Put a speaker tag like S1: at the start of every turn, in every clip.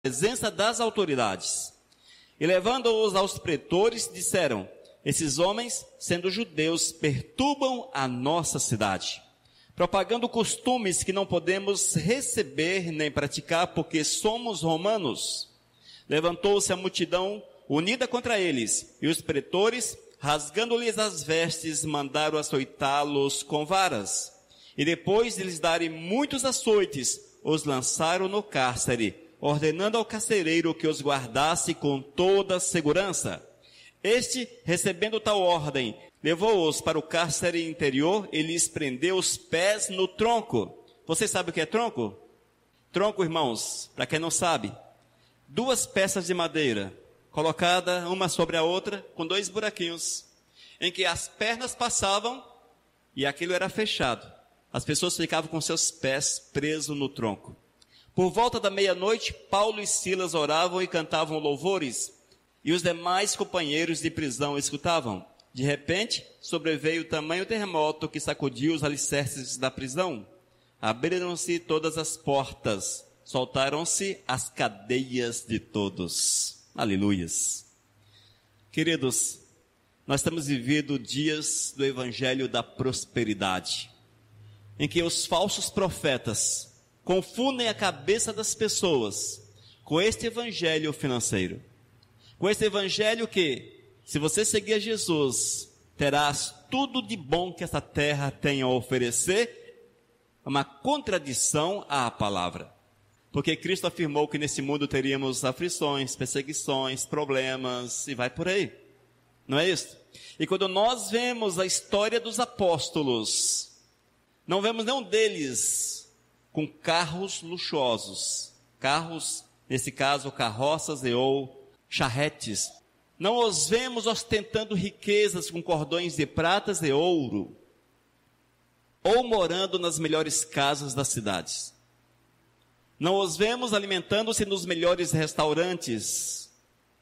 S1: presença das autoridades. E levando-os aos pretores, disseram: esses homens, sendo judeus, perturbam a nossa cidade, propagando costumes que não podemos receber nem praticar, porque somos romanos. Levantou-se a multidão unida contra eles, e os pretores, rasgando-lhes as vestes, mandaram açoitá-los com varas. E depois de lhes darem muitos açoites, os lançaram no cárcere, ordenando ao carcereiro que os guardasse com toda segurança. Este, recebendo tal ordem, levou-os para o cárcere interior e lhes prendeu os pés no tronco. Você sabe o que é tronco? Tronco, irmãos, para quem não sabe, 2 peças de madeira, colocada uma sobre a outra, com 2 buraquinhos, em que as pernas passavam e aquilo era fechado. As pessoas ficavam com seus pés presos no tronco. Por volta da meia-noite, Paulo e Silas oravam e cantavam louvores, e os demais companheiros de prisão escutavam. De repente, sobreveio tamanho terremoto que sacudiu os alicerces da prisão. Abriram-se todas as portas, soltaram-se as cadeias de todos. Aleluias. Queridos, nós temos vivido dias do evangelho da prosperidade, em que os falsos profetas confundem a cabeça das pessoas com este evangelho financeiro. Com este evangelho que, se você seguir a Jesus, terás tudo de bom que esta terra tem a oferecer, uma contradição à palavra. Porque Cristo afirmou que nesse mundo teríamos aflições, perseguições, problemas, e vai por aí. Não é isso? E quando nós vemos a história dos apóstolos, não vemos nenhum deles com carros luxuosos, carros, nesse caso, carroças ou charretes. Não os vemos ostentando riquezas com cordões de pratas e ouro, ou morando nas melhores casas das cidades. Não os vemos alimentando-se nos melhores restaurantes,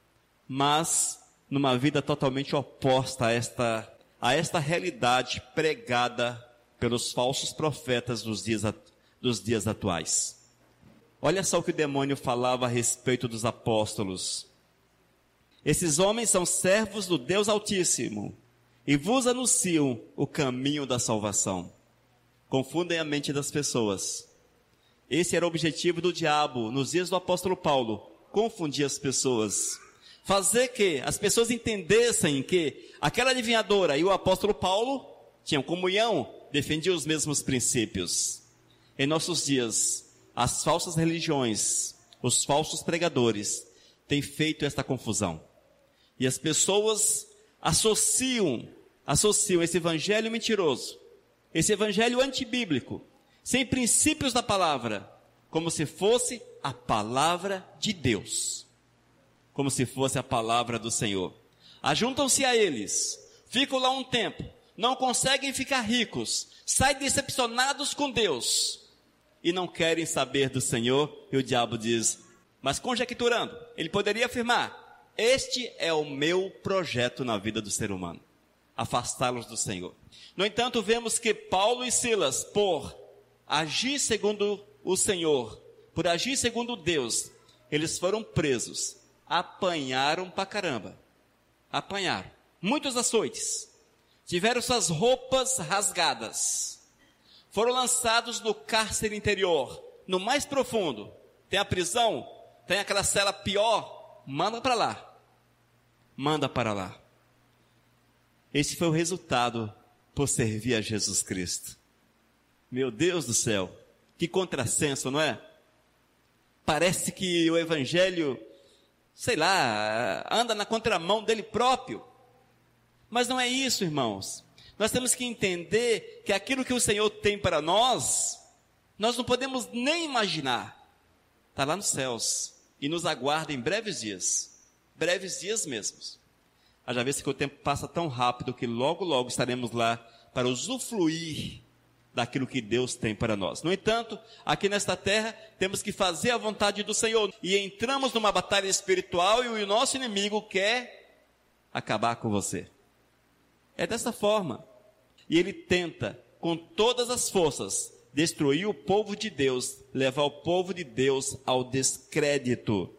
S1: mas numa vida totalmente oposta a esta realidade pregada pelos falsos profetas dos dias atuais. Olha só o que o demônio falava a respeito dos apóstolos. Esses homens são servos do Deus Altíssimo e vos anunciam o caminho da salvação. Confundem a mente das pessoas. Esse era o objetivo do diabo nos dias do apóstolo Paulo, confundir as pessoas. Fazer que as pessoas entendessem que aquela adivinhadora e o apóstolo Paulo tinham comunhão, defendiam os mesmos princípios. Em nossos dias, as falsas religiões, os falsos pregadores, têm feito esta confusão. E as pessoas associam esse evangelho mentiroso, esse evangelho antibíblico, sem princípios da palavra, como se fosse a palavra de Deus, como se fosse a palavra do Senhor. Ajuntam-se a eles, ficam lá um tempo, não conseguem ficar ricos, saem decepcionados com Deus, e não querem saber do Senhor, e o diabo diz, mas conjecturando, ele poderia afirmar, este é o meu projeto na vida do ser humano, afastá-los do Senhor. No entanto, vemos que Paulo e Silas, por agir segundo o Senhor, por agir segundo Deus, eles foram presos, apanharam pra caramba, apanharam, muitos açoites, tiveram suas roupas rasgadas, foram lançados no cárcere interior, no mais profundo. Tem a prisão, tem aquela cela pior, manda para lá. Manda para lá. Esse foi o resultado por servir a Jesus Cristo. Meu Deus do céu, que contrassenso, não é? Parece que o evangelho, sei lá, anda na contramão dele próprio. Mas não é isso, irmãos. Nós temos que entender que aquilo que o Senhor tem para nós não podemos nem imaginar. Está lá nos céus e nos aguarda em breves dias mesmos. Haja vez que o tempo passa tão rápido que logo, logo estaremos lá para usufruir daquilo que Deus tem para nós. No entanto, aqui nesta terra, temos que fazer a vontade do Senhor. E entramos numa batalha espiritual e o nosso inimigo quer acabar com você. É dessa forma. E ele tenta, com todas as forças, destruir o povo de Deus, levar o povo de Deus ao descrédito.